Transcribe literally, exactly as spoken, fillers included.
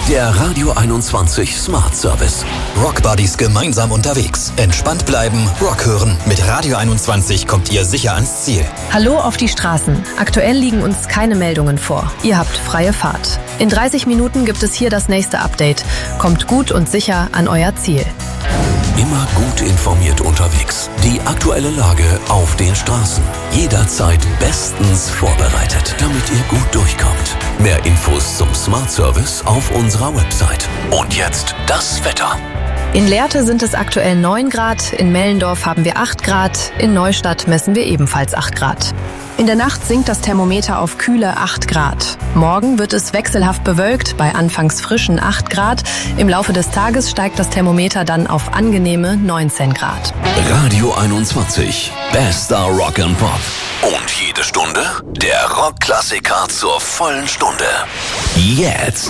Der Radio einundzwanzig Smart Service. Rockbuddies gemeinsam unterwegs. Entspannt bleiben, Rock hören. Mit Radio einundzwanzig kommt ihr sicher ans Ziel. Hallo auf die Straßen. Aktuell liegen uns keine Meldungen vor. Ihr habt freie Fahrt. In dreißig Minuten gibt es hier das nächste Update. Kommt gut und sicher an euer Ziel. Immer gut informiert unterwegs. Die aktuelle Lage auf den Straßen. Jederzeit bestens vorbereitet, damit ihr gut durchkommt. Mehr Infos zum Smart Service auf unserer Website. Und jetzt das Wetter. In Lehrte sind es aktuell neun Grad, in Mellendorf haben wir acht Grad, in Neustadt messen wir ebenfalls acht Grad. In der Nacht sinkt das Thermometer auf kühle acht Grad. Morgen wird es wechselhaft bewölkt, bei anfangs frischen acht Grad. Im Laufe des Tages steigt das Thermometer dann auf angenehme neunzehn Grad. Radio einundzwanzig. Bester Rock and Pop. Und jede Stunde der Rockklassiker zur vollen Stunde. Jetzt.